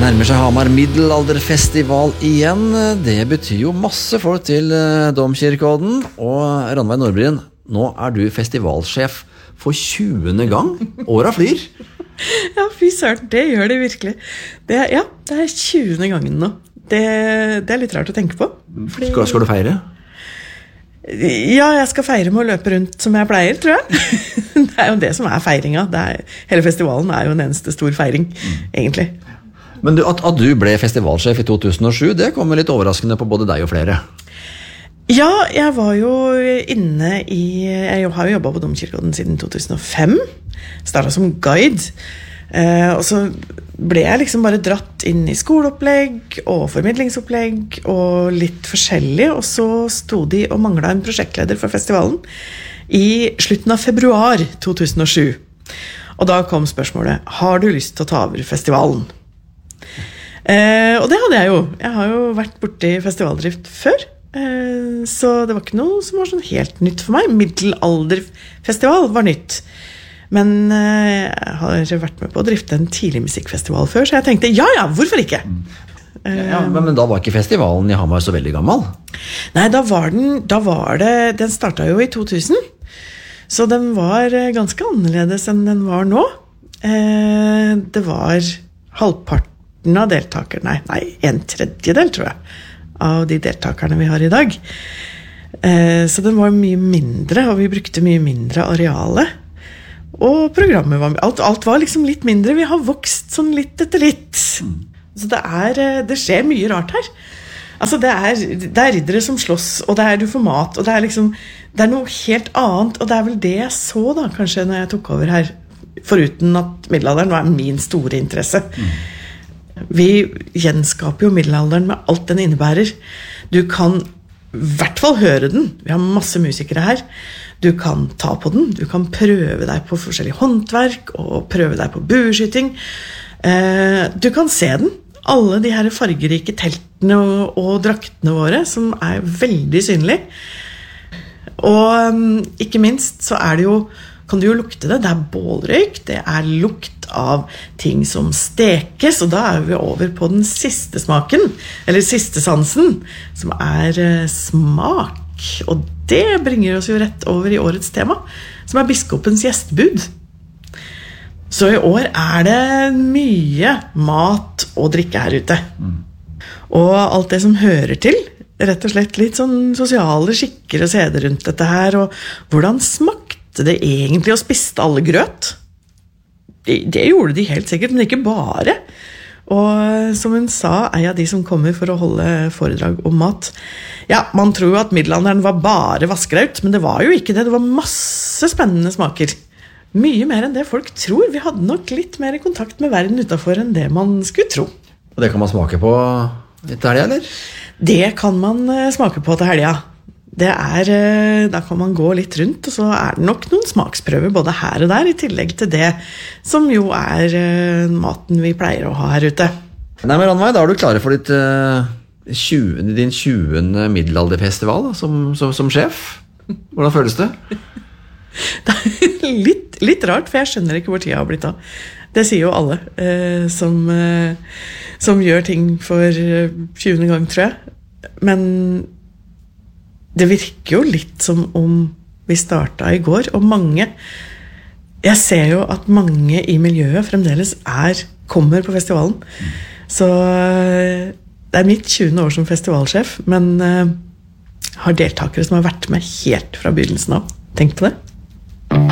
Nærmer seg Hamar middelalderfestival igjen. Det betyr jo masse folk til Domkirkeodden. Og Ranveig Nordbrien, nå er du festivalsjef for 20. gang. Åra flyr. Ja, fy søren, det gjør det virkelig. Det er 20. gangen nå. Det er litt rart å tenke på. Skal du feire? Ja, jeg skal feire med å løpe rundt som jeg pleier, tror jeg. Det er jo det som er feiringa. Hele festivalen er jo en eneste stor feiring, egentlig. Men at du ble festivalsjef i 2007, det kommer litt overraskende på både deg og flere. Ja, jeg var jo inne jeg har jo jobbet på Domkirkeodden siden 2005. Startet som guide. Og så ble jeg liksom bare dratt inn i skoleopplegg og formidlingsopplegg og litt forskjellig, og så stod de og manglet en prosjektleder for festivalen i slutten av februar 2007. Og da kom spørsmålet, har du lyst til å ta over festivalen? Og det hadde jeg jo. Jeg har jo vært borte i festivaldrift før, så det var ikke noe som var sånn helt nytt for meg. Middelalderfestival var nytt. Men jeg har vært med på å drifte en tidlig musikkfestival før, så jeg tenkte, ja, hvorfor ikke? Men da var ikke festivalen i Hamar så veldig gammel? Nei, den startet jo i 2000, så den var ganske annerledes enn den var nå. Det var halvparten av deltakerne, nei, en tredjedel, tror jeg, av de deltakerne vi har i dag. Så den var mye mindre, og vi brukte mye mindre areale. Og programmet var alt var liksom litt mindre. Vi har vokst sånn litt etter litt. Så det skjer mye rart her. Altså det er riddere som slåss, og det er du får mat, og det er noe helt annet, og det er vel det jeg så da, kanskje, når jeg tok over her, foruten at middelalderen var min store interesse. Vi gjenskaper jo middelalderen med alt den innebærer. Du kan i hvert fall høre den. Vi har masse musikere her. Du kan ta på den, du kan prøve deg på forskjellige håndverk og prøve deg på bueskyting. Du kan se den. Alle de her fargerike teltene og draktene våre som er veldig synlige. Og ikke minst så er det jo, kan du jo lukte det. Det er bålrøyk, det er lukt av ting som stekes, og da er vi over på den siste smaken, eller siste sansen, som er smak. Og det bringer oss jo rett over i årets tema, som er biskopens gjestebud. Så i år er det mye mat og drikke her ute. Og alt det som hører til, rett og slett litt sånn sosiale skikker og seder rundt dette her, og hvordan smakte det egentlig å spiste alle grøt? Det gjorde de helt sikkert, men ikke bare. Og som hun sa, av de som kommer for å holde foredrag om mat. Ja, man tror jo at middelalderen var bare vaskeраut, men det var jo ikke det. Det var masse spennende smaker. Mye mer enn det folk tror. Vi hadde nok litt mer kontakt med verden utenfor enn det man skulle tro. Og det kan man smake på til helga, eller? Det kan man smake på til helga. Da kan man gå litt rundt, og så er det nok noen smaksprøver både her og der, i tillegg til det som jo er maten vi pleier å ha her ute. Nei, men Ranveig, da er du klare for din 20. middelalderfestival da, som sjef. Hvordan føles det? Det er litt rart, for jeg skjønner ikke hvor tida har blitt av. Det sier jo alle som gjør ting for 20. gang, tror jeg. Men det virker jo litt som om vi startet i går, og jeg ser jo at mange i miljøet fremdeles kommer på festivalen. Så det er mitt 20. år som festivalsjef, men har deltakere som har vært med helt fra begynnelsen av. Tenk på det.